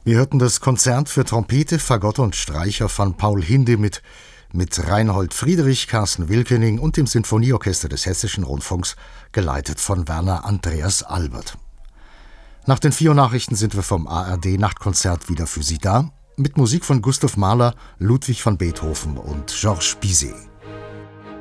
Wir hörten das Konzert für Trompete, Fagott und Streicher von Paul Hindemith mit Reinhold Friedrich, Carsten Wilkening und dem Sinfonieorchester des Hessischen Rundfunks, geleitet von Werner Andreas Albert. Nach den 4 Nachrichten sind wir vom ARD-Nachtkonzert wieder für Sie da, mit Musik von Gustav Mahler, Ludwig van Beethoven und Georges Bizet.